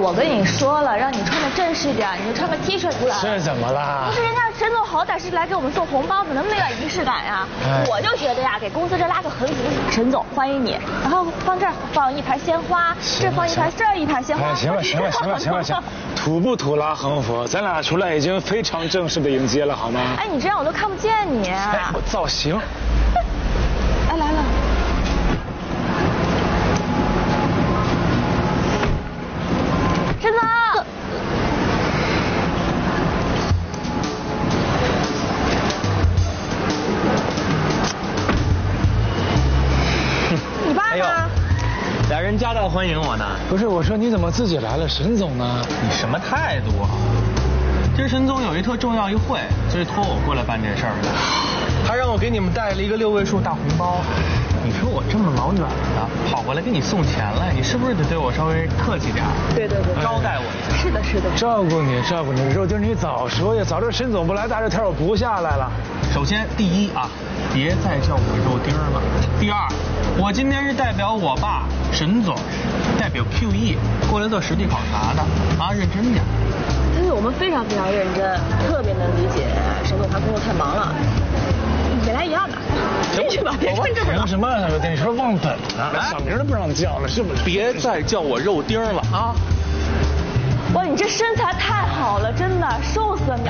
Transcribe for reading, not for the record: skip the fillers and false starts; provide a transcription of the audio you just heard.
我跟你说了，让你穿的正式点，你就穿个 T 恤出来。 是怎么啦？ 不是人家沈总好歹是来给我们送红包的，能不能有点仪式感呀？我就觉得呀，给公司这拉个横幅，沈总欢迎你，然后放这儿放一排鲜花，这放一排，这儿一排鲜花。 行了，土不土拉横幅？咱俩出来已经非常正式的迎接了，好吗？ 哎，你这样我都看不见你。 哎，我造型。 哎，来了。沈总。你爸呢？ 俩人夹道欢迎我呢。 不是，我说你怎么自己来了？沈总呢？ 你什么态度啊？今儿沈总有一特重要一会，所以托我过来办这事儿的。他让我给你们带了一个6位数大红包。你说我这么老远的跑过来给你送钱来，你是不是得对我稍微客气点？ 对， 招待我一下。 是的。 照顾你，肉丁你早说呀！早知道沈总不来，大热天我不下来了。 首先，第一啊，别再叫我肉丁了。第二，我今天是代表我爸沈总，代表 QE 过来做实地考察的啊，认真点。 但是我们非常认真，特别能理解沈总他工作太忙了。本来一样的，进去吧，别看这么。 凭什么？肉丁，你说忘本了？小名都不让叫了，是不是？ 别再叫我肉丁了啊！ 哇，你这身材太好了，真的瘦死了你。